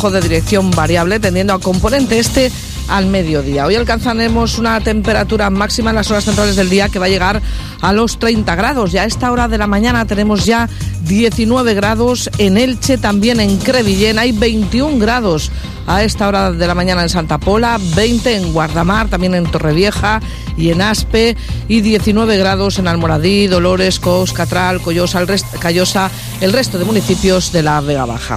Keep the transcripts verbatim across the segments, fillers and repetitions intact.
flujo de dirección variable, tendiendo a componente este al mediodía. Hoy alcanzaremos una temperatura máxima en las horas centrales del día que va a llegar a los treinta grados. Ya a esta hora de la mañana tenemos ya diecinueve grados en Elche, también en Crevillén hay veintiún grados a esta hora de la mañana en Santa Pola, veinte en Guardamar, también en Torrevieja y en Aspe, y diecinueve grados en Almoradí, Dolores, Cos, Catral, Collosa, el rest- Callosa, el resto de municipios de la Vega Baja.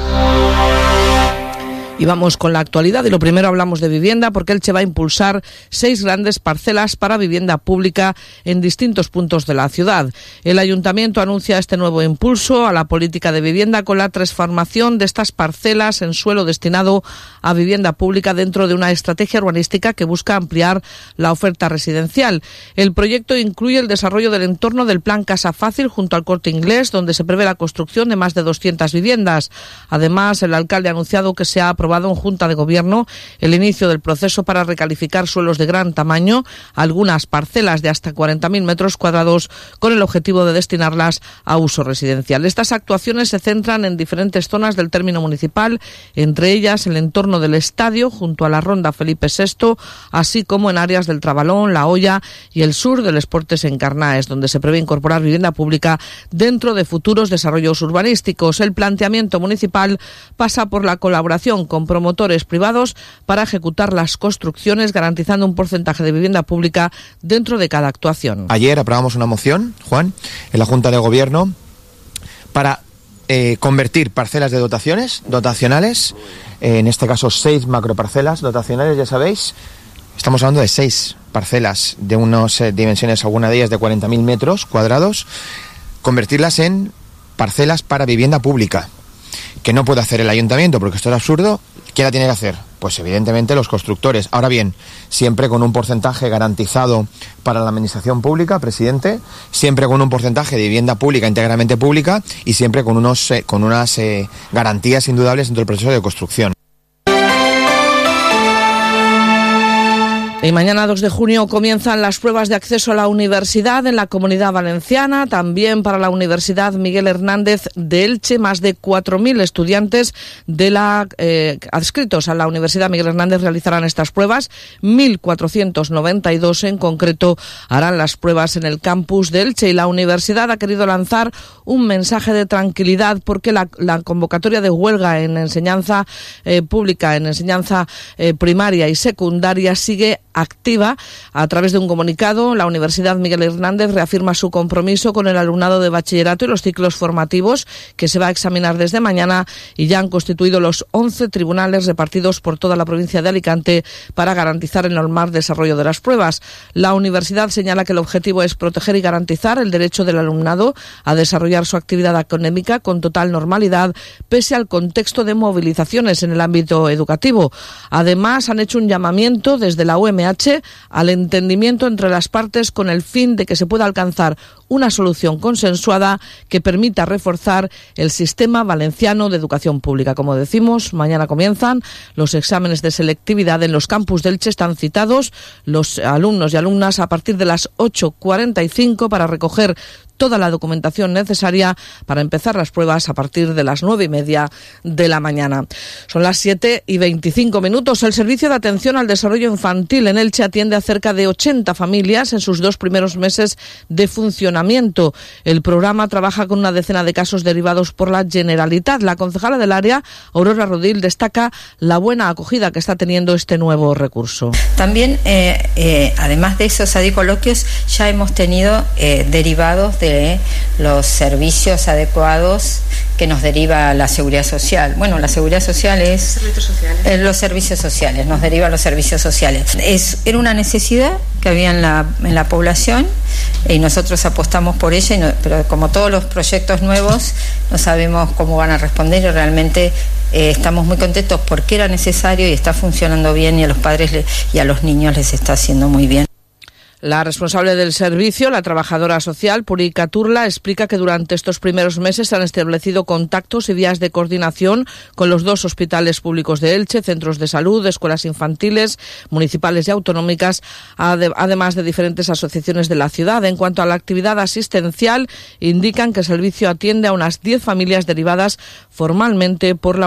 Y vamos con la actualidad, y lo primero hablamos de vivienda, porque Elche va a impulsar seis grandes parcelas para vivienda pública en distintos puntos de la ciudad. El Ayuntamiento anuncia este nuevo impulso a la política de vivienda con la transformación de estas parcelas en suelo destinado a vivienda pública dentro de una estrategia urbanística que busca ampliar la oferta residencial. El proyecto incluye el desarrollo del entorno del Plan Casa Fácil junto al Corte Inglés, donde se prevé la construcción de más de doscientas viviendas. Además, el alcalde ha anunciado que se ha aprobado en Junta de Gobierno el inicio del proceso para recalificar suelos de gran tamaño, algunas parcelas de hasta cuarenta mil metros cuadrados, con el objetivo de destinarlas a uso residencial. Estas actuaciones se centran en diferentes zonas del término municipal, entre ellas el entorno del estadio junto a la Ronda Felipe sexto, así como en áreas del Trabalón, La Hoya y el sur del Esportes en Carnaes, donde se prevé incorporar vivienda pública dentro de futuros desarrollos urbanísticos. El planteamiento municipal pasa por la colaboración con con promotores privados para ejecutar las construcciones, garantizando un porcentaje de vivienda pública dentro de cada actuación. Ayer aprobamos una moción, Juan, en la Junta de Gobierno para eh, convertir parcelas de dotaciones, dotacionales, eh, en este caso seis macroparcelas dotacionales, ya sabéis, estamos hablando de seis parcelas de unas eh, dimensiones, alguna de ellas de cuarenta mil metros cuadrados, convertirlas en parcelas para vivienda pública, que no puede hacer el ayuntamiento porque esto es absurdo. ¿Quién la tiene que hacer? Pues evidentemente los constructores. Ahora bien, siempre con un porcentaje garantizado para la administración pública, presidente, siempre con un porcentaje de vivienda pública íntegramente pública y siempre con unos eh, con unas eh, garantías indudables dentro del proceso de construcción. Y mañana dos de junio comienzan las pruebas de acceso a la universidad en la Comunidad Valenciana, también para la Universidad Miguel Hernández de Elche. Más de cuatro mil estudiantes de la eh, adscritos a la Universidad Miguel Hernández realizarán estas pruebas. mil cuatrocientos noventa y dos en concreto harán las pruebas en el campus de Elche, y la universidad ha querido lanzar un mensaje de tranquilidad porque la, la convocatoria de huelga en enseñanza eh, pública, en enseñanza eh, primaria y secundaria sigue activa. A través de un comunicado, la Universidad Miguel Hernández reafirma su compromiso con el alumnado de bachillerato y los ciclos formativos, que se va a examinar desde mañana, y ya han constituido los once tribunales repartidos por toda la provincia de Alicante para garantizar el normal desarrollo de las pruebas. La universidad señala que el objetivo es proteger y garantizar el derecho del alumnado a desarrollar su actividad académica con total normalidad, pese al contexto de movilizaciones en el ámbito educativo. Además, han hecho un llamamiento desde la U M H al entendimiento entre las partes con el fin de que se pueda alcanzar una solución consensuada que permita reforzar el sistema valenciano de educación pública. Como decimos, mañana comienzan los exámenes de selectividad en los campus de Elche. Están citados los alumnos y alumnas a partir de las ocho cuarenta y cinco para recoger toda la documentación necesaria para empezar las pruebas a partir de las nueve y media de la mañana. Son las siete y veinticinco minutos. El Servicio de Atención al Desarrollo Infantil en Elche atiende a cerca de ochenta familias en sus dos primeros meses de funcionamiento. El programa trabaja con una decena de casos derivados por la Generalitat. La concejala del área, Aurora Rodil, destaca la buena acogida que está teniendo este nuevo recurso. También, eh, eh, además de esos adicoloquios, ya hemos tenido eh, derivados de de los servicios adecuados que nos deriva la Seguridad Social. Bueno, la Seguridad Social es... Servicios sociales. Eh, los servicios sociales, nos deriva los servicios sociales. Es, era una necesidad que había en la, en la población y nosotros apostamos por ella, y no, pero como todos los proyectos nuevos, no sabemos cómo van a responder, y realmente eh, estamos muy contentos porque era necesario y está funcionando bien, y a los padres le, y a los niños les está haciendo muy bien. La responsable del servicio, la trabajadora social, Purica Turla, explica que durante estos primeros meses se han establecido contactos y vías de coordinación con los dos hospitales públicos de Elche, centros de salud, escuelas infantiles, municipales y autonómicas, además de diferentes asociaciones de la ciudad. En cuanto a la actividad asistencial, indican que el servicio atiende a unas diez familias derivadas formalmente por la